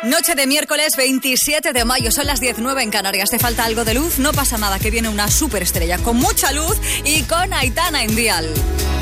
Noche de miércoles 27 de mayo, son las 19 en Canarias. ¿Te falta algo de luz? No pasa nada, que viene una superestrella con mucha luz y con Aitana en Dial.